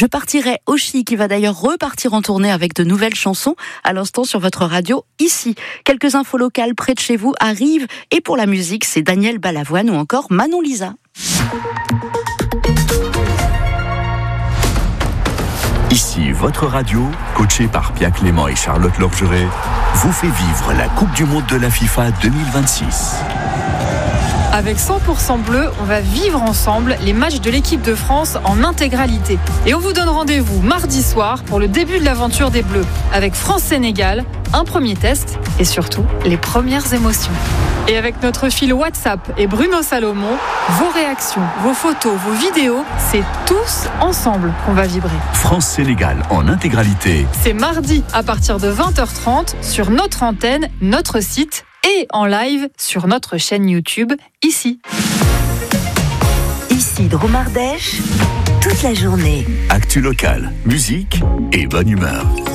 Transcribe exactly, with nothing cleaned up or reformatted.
Je partirai Oshi, qui va d'ailleurs repartir en tournée avec de nouvelles chansons à l'instant sur votre radio ici. Quelques infos locales près de chez vous arrivent et pour la musique, c'est Daniel Balavoine ou encore Manon Lisa. Ici, votre radio, coachée par Pia Clément et Charlotte Lorgeret, vous fait vivre la Coupe du Monde de la FIFA deux mille vingt-six. Avec cent pour cent bleu, on va vivre ensemble les matchs de l'équipe de France en intégralité. Et on vous donne rendez-vous mardi soir pour le début de l'aventure des Bleus, avec France-Sénégal, un premier test et surtout les premières émotions. Et avec notre fil WhatsApp et Bruno Salomon, vos réactions, vos photos, vos vidéos, c'est tous ensemble qu'on va vibrer. France-Sénégal en intégralité. C'est mardi à partir de vingt heures trente sur notre antenne, notre site et en live sur notre chaîne YouTube, ici. Ici Drôme Ardèche, toute la journée. Actu local, musique et bonne humeur.